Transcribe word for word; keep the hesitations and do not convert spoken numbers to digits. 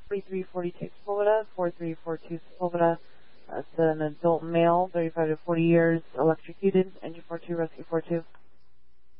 forty-three forty-two Sepulveda, four three four two Sepulveda. That's an adult male, thirty-five to forty years, electrocuted, engine four two, rescue four two.